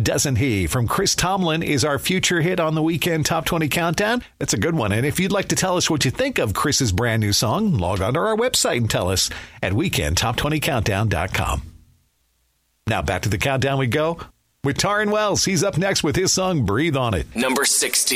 Doesn't He from Chris Tomlin is our future hit on the Weekend Top 20 Countdown. That's a good one. And if you'd like to tell us what you think of Chris's brand new song, log on to our website and tell us at weekendtop20countdown.com. Now back to the countdown we go with Taryn Wells. He's up next with his song Breathe on It. Number 16.